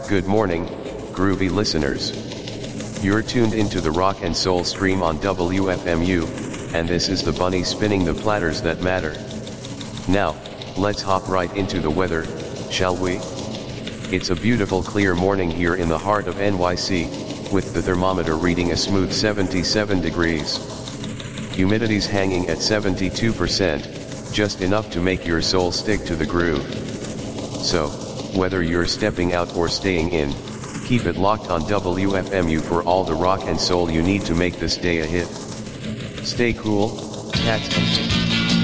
Good morning, groovy listeners. You're tuned into the rock and soul stream on WFMU, and this is the bunny spinning the platters that matter. Now, let's hop right into the weather, shall we? It's a beautiful clear morning here in the heart of NYC, with the thermometer reading a smooth 77 degrees. Humidity's hanging at 72%, just enough to make your soul stick to the groove. So, whether you're stepping out or staying in, keep it locked on WFMU for all the rock and soul you need to make this day a hit. Stay cool, cats.